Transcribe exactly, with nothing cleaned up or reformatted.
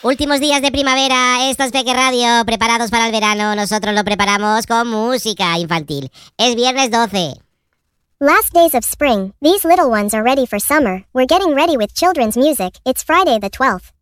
Últimos días de primavera, esto es Peque Radio, preparados para el verano. Nosotros lo preparamos con música infantil. Es viernes doce. Last days of spring, these little ones are ready for summer. We're getting ready with children's music. It's Friday the twelfth.